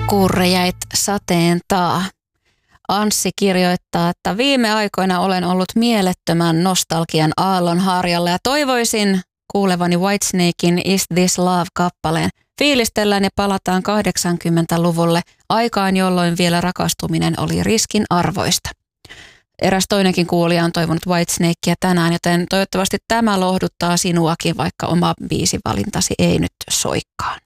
Kurre jäit sateen taa. Anssi kirjoittaa, että viime aikoina olen ollut mielettömän nostalgian aallonharjalla ja toivoisin kuulevani Whitesnakein Is This Love-kappaleen. Fiilistellään ja palataan 80-luvulle, aikaan jolloin vielä rakastuminen oli riskin arvoista. Eräs toinenkin kuulija on toivonut Whitesnakea tänään, joten toivottavasti tämä lohduttaa sinuakin, vaikka oma biisivalintasi ei nyt soikaan.